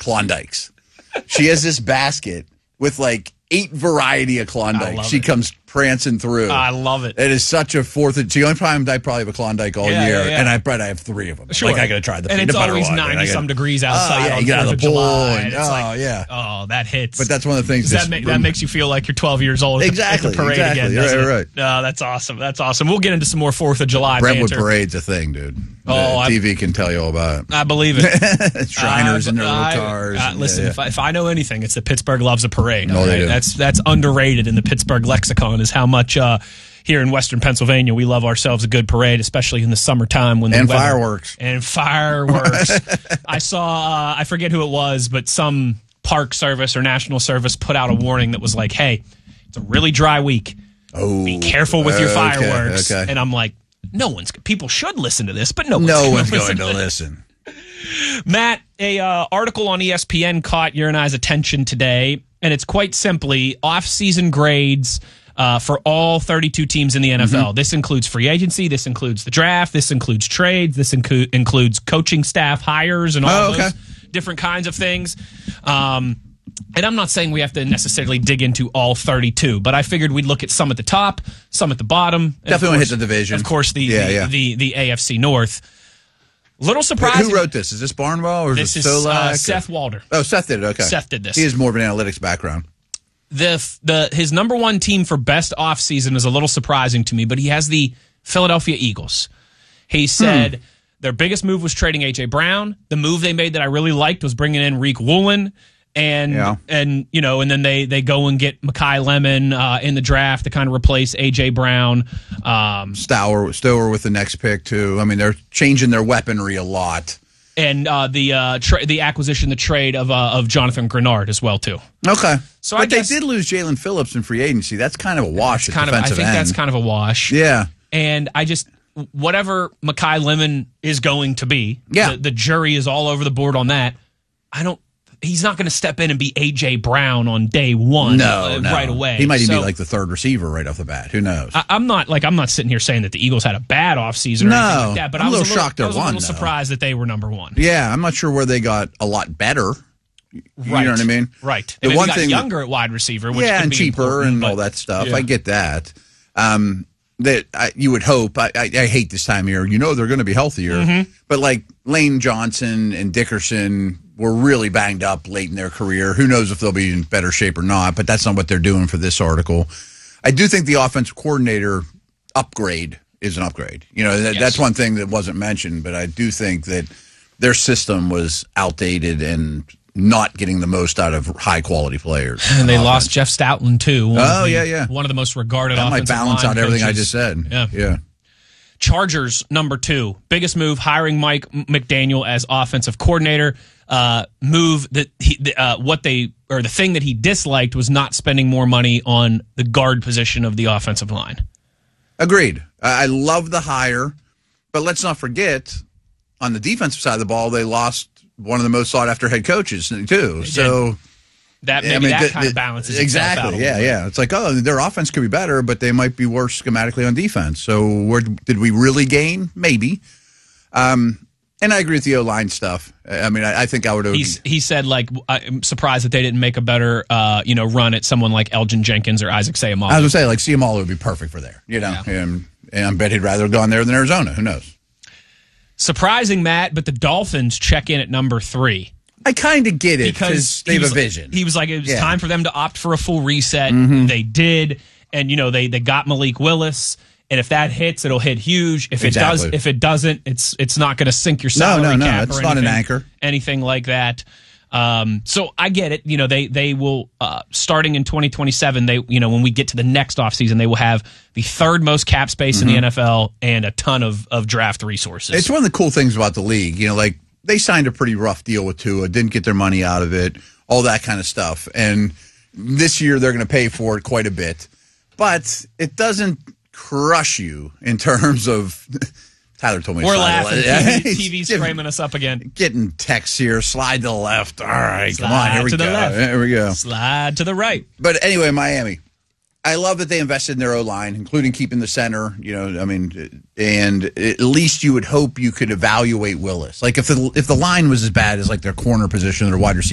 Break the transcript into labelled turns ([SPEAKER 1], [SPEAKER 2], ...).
[SPEAKER 1] Klondikes. She has this basket with like 8 variety of Klondikes. She comes prancing through.
[SPEAKER 2] I love it.
[SPEAKER 1] It is such a fourth. It's the only time I probably have a Klondike all year,
[SPEAKER 2] yeah.
[SPEAKER 1] and I have 3 of them.
[SPEAKER 2] Sure.
[SPEAKER 1] Like I got to try the
[SPEAKER 2] and
[SPEAKER 1] peanut
[SPEAKER 2] it's
[SPEAKER 1] butter
[SPEAKER 2] always
[SPEAKER 1] one.
[SPEAKER 2] 90-some degrees outside.
[SPEAKER 1] Yeah,
[SPEAKER 2] on
[SPEAKER 1] you get out
[SPEAKER 2] 4th
[SPEAKER 1] of the
[SPEAKER 2] of
[SPEAKER 1] pool.
[SPEAKER 2] July,
[SPEAKER 1] And,
[SPEAKER 2] that hits.
[SPEAKER 1] But that's one of the things
[SPEAKER 2] that makes you feel like you're 12 years old.
[SPEAKER 1] Exactly.
[SPEAKER 2] At the parade again.
[SPEAKER 1] Right.
[SPEAKER 2] No, that's awesome. That's awesome. We'll get into some more 4th of July
[SPEAKER 1] Brentwood
[SPEAKER 2] banter.
[SPEAKER 1] Parade's a thing, dude.
[SPEAKER 2] Oh,
[SPEAKER 1] TV can tell you all about it.
[SPEAKER 2] I believe it.
[SPEAKER 1] Shriners in their little cars.
[SPEAKER 2] Listen, if I know anything, it's that Pittsburgh loves a parade.
[SPEAKER 1] No, they do.
[SPEAKER 2] That's underrated in the Pittsburgh lexicon. Is how much here in Western Pennsylvania we love ourselves a good parade, especially in the summertime when the weather,
[SPEAKER 1] fireworks.
[SPEAKER 2] I saw I forget who it was, but some park service or national service put out a warning that was like, "Hey, it's a really dry week. Be careful with your fireworks."
[SPEAKER 1] Okay.
[SPEAKER 2] And I'm like, people should listen to this, but no
[SPEAKER 1] one's going to listen.
[SPEAKER 2] Matt, a article on ESPN caught your and I's attention today, and it's quite simply off-season grades for all 32 teams in the NFL.
[SPEAKER 1] Mm-hmm.
[SPEAKER 2] This includes free agency, this includes the draft, this includes trades, this includes coaching staff hires and all those different kinds of things. And I'm not saying we have to necessarily dig into all 32, but I figured we'd look at some at the top, some at the bottom.
[SPEAKER 1] Definitely hit the division.
[SPEAKER 2] Of course, the AFC North. Little surprising.
[SPEAKER 1] Who wrote this? Is this Barnwell or is
[SPEAKER 2] this
[SPEAKER 1] Solak?
[SPEAKER 2] Seth Walder.
[SPEAKER 1] Oh, Seth did it. Okay.
[SPEAKER 2] Seth did this.
[SPEAKER 1] He has more of an analytics background.
[SPEAKER 2] His number one team for best offseason is a little surprising to me, but he has the Philadelphia Eagles. He said their biggest move was trading A.J. Brown. The move they made that I really liked was bringing in Reek Woolen. And then they go and get Mekhi Lemon in the draft to kind of replace A.J. Brown.
[SPEAKER 1] Stower with the next pick, too. I mean, they're changing their weaponry a lot.
[SPEAKER 2] And the acquisition, the trade of Jonathan Grenard as well, too.
[SPEAKER 1] Okay.
[SPEAKER 2] So
[SPEAKER 1] they did lose Jalen Phillips in free agency. That's kind of a wash at defensive end.
[SPEAKER 2] I think that's kind of a wash.
[SPEAKER 1] Yeah.
[SPEAKER 2] And whatever Mekhi Lemon is going to be, the jury is all over the board on that. He's not going to step in and be A.J. Brown on day one right away.
[SPEAKER 1] He might even be like the third receiver right off the bat. Who knows?
[SPEAKER 2] I'm not sitting here saying that the Eagles had a bad offseason or anything like that, but I was a little shocked. I was a little surprised that they were number one.
[SPEAKER 1] Yeah, I'm not sure where they got a lot better. You know what I mean?
[SPEAKER 2] Right. They got younger at wide receiver, which could
[SPEAKER 1] and
[SPEAKER 2] be
[SPEAKER 1] cheaper and all that stuff. I get that. You would hope. I hate this time of year. They're going to be healthier. But like Lane Johnson and Dickerson were really banged up late in their career. Who knows if they'll be in better shape or not, but that's not what they're doing for this article. I do think the offensive coordinator upgrade is an upgrade. That's one thing that wasn't mentioned, but I do think that their system was outdated and not getting the most out of high-quality players.
[SPEAKER 2] And they lost Jeff Stoutland, too. One of the most regarded
[SPEAKER 1] that
[SPEAKER 2] offensive line
[SPEAKER 1] might balance out everything
[SPEAKER 2] coaches.
[SPEAKER 1] I just said.
[SPEAKER 2] Yeah. Chargers, number 2. Biggest move, hiring Mike McDaniel as offensive coordinator. Move that the thing that he disliked was not spending more money on the guard position of the offensive line.
[SPEAKER 1] Agreed. I love the hire, but let's not forget, on the defensive side of the ball, they lost one of the most sought-after head coaches, too. So
[SPEAKER 2] that kind of balances itself out.
[SPEAKER 1] Yeah. It's like, their offense could be better, but they might be worse schematically on defense. So where did we really gain? Maybe. And I agree with the O-line stuff. I mean, I think I would have...
[SPEAKER 2] He said, I'm surprised that they didn't make a better, run at someone like Elgin Jenkins or Isaac Seumalo.
[SPEAKER 1] I was going to say, Seumalo would be perfect for there, And I bet he'd rather have gone there than Arizona. Who knows?
[SPEAKER 2] Surprising, Matt, but the Dolphins check in at number 3.
[SPEAKER 1] I kind of get it because they have a vision.
[SPEAKER 2] He was like, it was time for them to opt for a full reset. Mm-hmm. They did. And, they got Malik Willis. And if that hits, it'll hit huge. If it doesn't, it's not going to sink your salary cap.
[SPEAKER 1] It's not an anchor.
[SPEAKER 2] Anything like that. So I get it. They will starting in 2027. When we get to the next offseason, they will have the 3rd most cap space in the NFL and a ton of draft resources.
[SPEAKER 1] It's one of the cool things about the league. They signed a pretty rough deal with Tua, didn't get their money out of it, all that kind of stuff. And this year they're going to pay for it quite a bit, but it doesn't crush you in terms of. Tyler told me
[SPEAKER 2] we're laughing. TV's framing us up again.
[SPEAKER 1] Getting texts here. Slide to the left. All right, come on. Here we go.
[SPEAKER 2] Left.
[SPEAKER 1] Here we go.
[SPEAKER 2] Slide to the right.
[SPEAKER 1] But anyway, Miami. I love that they invested in their O-line, including keeping the center. And at least you would hope you could evaluate Willis. Like if the line was as bad as like their corner position or wide receiver.